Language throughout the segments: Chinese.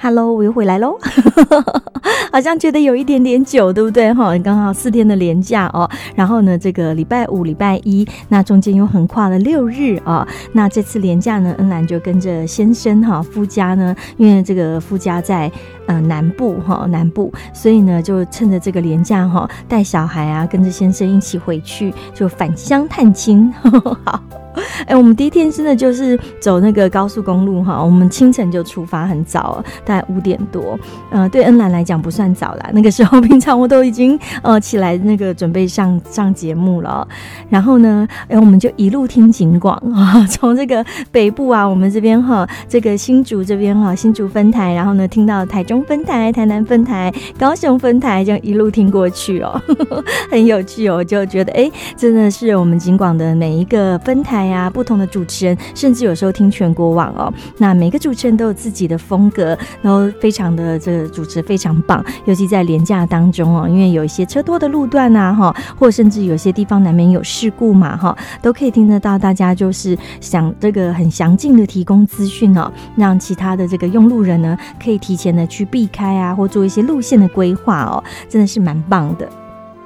Hello， 我又回来咯好像觉得有一点点久，对不对？刚好4天的连假哦，然后呢，这个礼拜五、礼拜一，那中间又横跨了6日哦。那这次连假呢，恩兰就跟着先生夫家呢，因为这个夫家在南部，所以呢，就趁着这个连假带小孩啊，跟着先生一起回去，就返乡探亲。好。我们第一天真的就是走那个高速公路我们清晨就出发，很早，大概5点多。对恩兰来讲不算早啦，那个时候平常我都已经起来那个准备上节目了。然后呢，我们就一路听警广从这个北部啊，我们这边这个新竹这边新竹分台，然后呢听到台中分台、台南分台、高雄分台，就一路听过去很有趣哦，就觉得真的是我们警广的每一个分台啊，不同的主持人，甚至有时候听全国网那每个主持人都有自己的风格，然后非常的这个主持非常棒，尤其在连假当中因为有一些车多的路段啊或甚至有些地方难免有事故嘛都可以听得到大家就是想这个很详尽的提供资讯让其他的这个用路人呢可以提前的去避开啊，或做一些路线的规划真的是蛮棒的。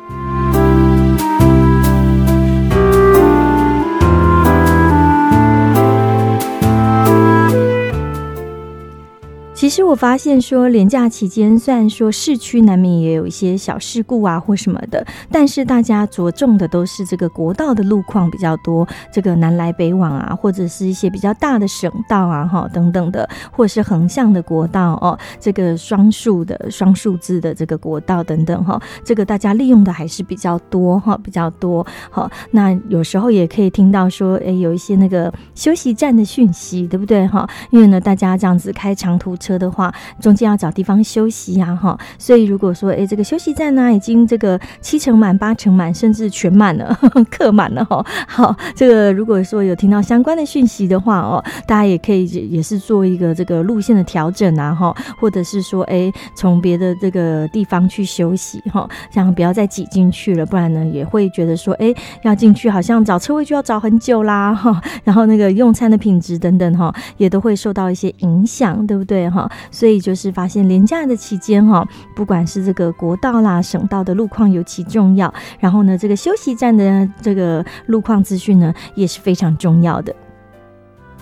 其实我发现说连假期间，虽然说市区难免也有一些小事故啊或什么的，但是大家着重的都是这个国道的路况比较多，这个南来北往啊，或者是一些比较大的省道啊等等的，或者是横向的国道这个双数字的这个国道等等这个大家利用的还是比较多那有时候也可以听到说有一些那个休息站的讯息，对不对因为呢大家这样子开长途车的话，中间要找地方休息啊所以如果说这个休息站呢已经这个7成满、8成满，甚至全满了客满了好，这个如果说有听到相关的讯息的话大家也可以也是做一个这个路线的调整啊或者是说从别的这个地方去休息这样不要再挤进去了，不然呢也会觉得说要进去好像找车位就要找很久啦然后那个用餐的品质等等也都会受到一些影响，对不对所以就是发现连假的期间不管是这个国道啦、省道的路况尤其重要，然后呢这个休息站的这个路况资讯呢也是非常重要的。